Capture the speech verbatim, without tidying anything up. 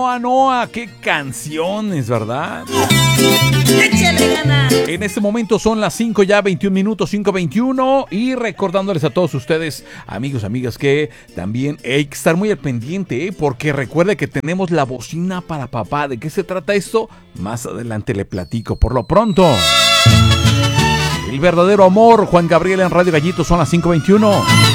Noa Noa, qué canciones, ¿verdad? Échale ganas. En este momento son las cinco ya veintiún minutos, cinco veintiuno, y recordándoles a todos ustedes, amigos, amigas, que también hay que estar muy al pendiente, ¿eh? Porque recuerde que tenemos la bocina para papá. ¿De qué se trata esto? Más adelante le platico. Por lo pronto, el verdadero amor, Juan Gabriel en Radio Gallito, son las cinco veintiuno.